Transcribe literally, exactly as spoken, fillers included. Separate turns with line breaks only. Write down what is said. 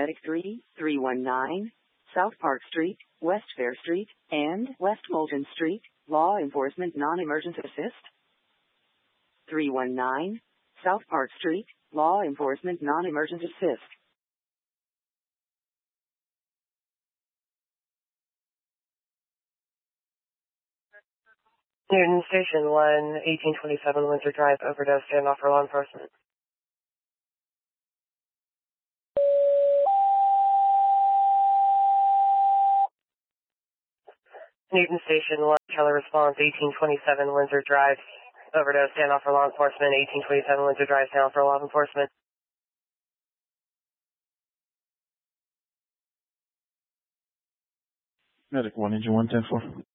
Medic three three one nine, South Park Street, West Fair Street, and West Moulton Street, Law Enforcement Non-Emergency Assist. three one nine, South Park Street, Law Enforcement Non-Emergency Assist.
Newton Station one, eighteen twenty-seven Windsor Drive, overdose, standoff for law enforcement. Newton Station one, Keller response, eighteen twenty-seven Windsor Drive, overdose, standoff for law enforcement, eighteen twenty-seven Windsor Drive, standoff for law enforcement.
Medic one, engine one ten four.